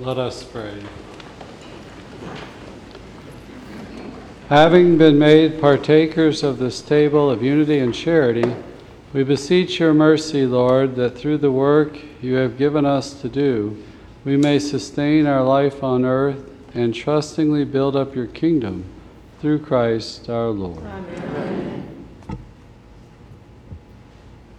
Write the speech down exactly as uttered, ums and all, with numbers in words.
Let us pray. Having been made partakers of this table of unity and charity, we beseech your mercy, Lord, that through the work you have given us to do, we may sustain our life on earth and trustingly build up your kingdom through Christ our Lord. Amen.